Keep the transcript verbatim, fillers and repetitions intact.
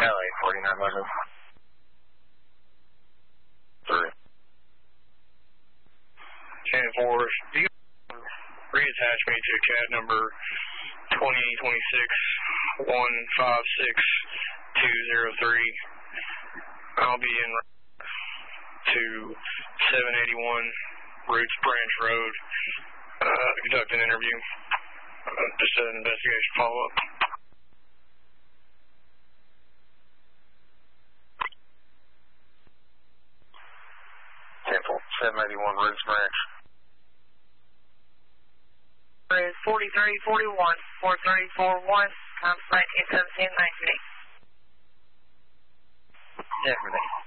L A forty-nine eleven. Three. ten four, do you reattach me to C A D number twenty twenty-six one five six two zero three? I'll be in to seven eighty-one Roots Branch Road, uh, conduct an interview, uh, just an investigation follow-up. Temple, seven eighty-one Roots Branch. Is forty-three forty-one, four three four one, times nineteen seventeen nineteen. Definitely.